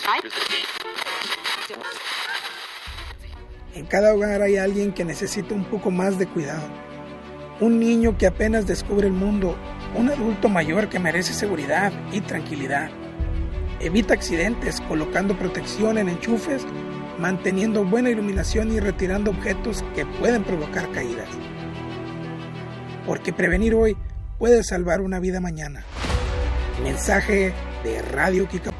En cada hogar hay alguien que necesita un poco más de cuidado. Un niño que apenas descubre el mundo, un adulto mayor que merece seguridad y tranquilidad. Evita accidentes colocando protección en enchufes, manteniendo buena iluminación y retirando objetos que pueden provocar caídas. Porque prevenir hoy puede salvar una vida mañana. Mensaje de Radio Kika.